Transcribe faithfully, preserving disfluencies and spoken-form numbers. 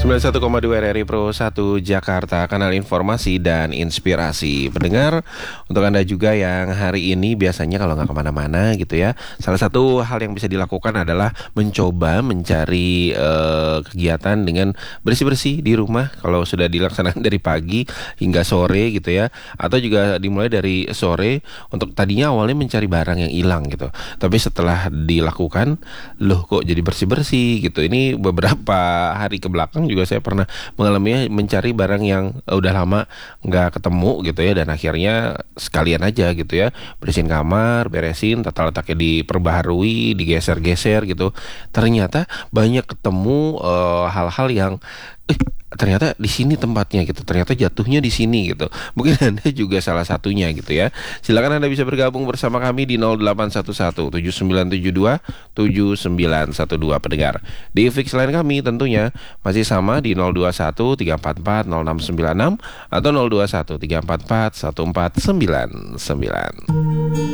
sembilan puluh satu koma dua R R I Pro satu Jakarta, kanal informasi dan inspirasi. Pendengar, untuk Anda juga yang hari ini biasanya kalau nggak kemana-mana gitu ya, salah satu hal yang bisa dilakukan adalah mencoba mencari eh, kegiatan dengan bersih-bersih di rumah. Kalau sudah dilaksanakan dari pagi hingga sore gitu ya, atau juga dimulai dari sore untuk tadinya awalnya mencari barang yang hilang gitu, tapi setelah dilakukan, loh kok jadi bersih-bersih gitu. Ini beberapa hari ke belakang juga saya pernah mengalaminya, mencari barang yang uh, udah lama nggak ketemu gitu ya, dan akhirnya sekalian aja gitu ya, bersihin kamar, beresin, tata letaknya diperbaharui, digeser-geser gitu. Ternyata banyak ketemu uh, hal-hal yang eh ternyata di sini tempatnya gitu, ternyata jatuhnya di sini gitu. Mungkin Anda juga salah satunya gitu ya. Silakan Anda bisa bergabung bersama kami di nol delapan satu satu tujuh sembilan tujuh dua tujuh sembilan satu dua pendengar. Di fix line kami tentunya masih sama di nol dua satu tiga empat empat nol enam sembilan enam atau nol dua satu tiga empat empat satu empat sembilan sembilan.